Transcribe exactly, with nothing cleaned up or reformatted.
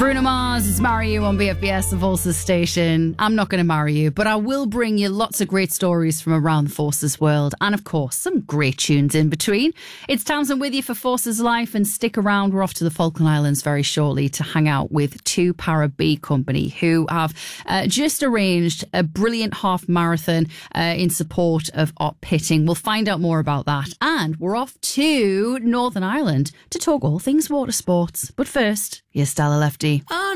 Bruno Mars is Marry You on B F B S, the Forces station. I'm not going to marry you, but I will bring you lots of great stories from around the Forces world and, of course, some great tunes in between. It's Townsend with you for Forces Life, and stick around. We're off to the Falkland Islands very shortly to hang out with two Para B Company who have uh, just arranged a brilliant half marathon uh, in support of Op Pitting. We'll find out more about that. And we're off to Northern Ireland to talk all things water sports. But first, here's Stella Lefty.